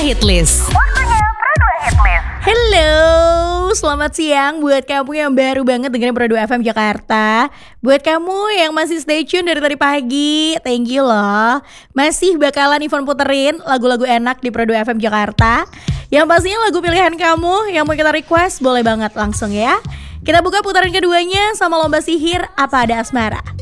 Hitlist. Hello, selamat siang buat kamu yang baru banget dengerin Pro 2 FM Jakarta. Buat kamu yang masih stay tune dari tadi pagi, thank you loh. Masih bakalan Ivon puterin lagu-lagu enak di Pro 2 FM Jakarta. Yang pastinya lagu pilihan kamu yang mau kita request boleh banget langsung ya. Kita buka putaran keduanya sama lomba sihir Apa Ada Asmara.